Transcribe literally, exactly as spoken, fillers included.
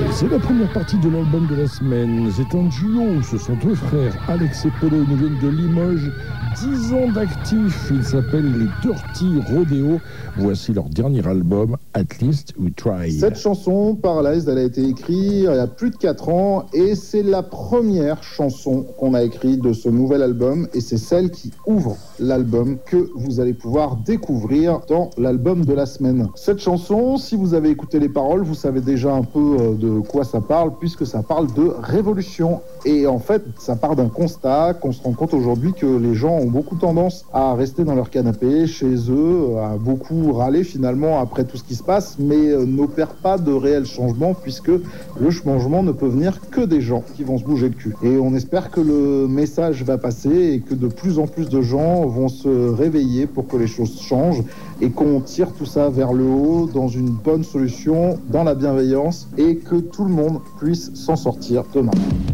C'est la première partie de l'album de la semaine. C'est un duo, ce sont deux frères, Alex et Polo, ils nous viennent de Limoges, dix ans d'actifs, ils s'appellent les Dirty Rodeo. Voici leur dernier album, At Least We Try. Cette chanson, Paralyzed, elle a été écrite il y a plus de quatre ans et c'est la première chanson qu'on a écrite de ce nouvel album et c'est celle qui ouvre l'album que vous allez pouvoir découvrir dans l'album de la semaine. Cette chanson, si vous avez écouté les paroles, vous savez déjà un peu de quoi ça parle puisque ça parle de révolution et en fait ça part d'un constat qu'on se rend compte aujourd'hui que les gens ont beaucoup tendance à rester dans leur canapé chez eux, à beaucoup râler finalement après tout ce qui se passe mais n'opèrent pas de réel changement puisque le changement ne peut venir que des gens qui vont se bouger le cul et on espère que le message va passer et que de plus en plus de gens vont se réveiller pour que les choses changent et qu'on tire tout ça vers le haut dans une bonne solution, dans la bienveillance et que tout le monde puisse s'en sortir demain.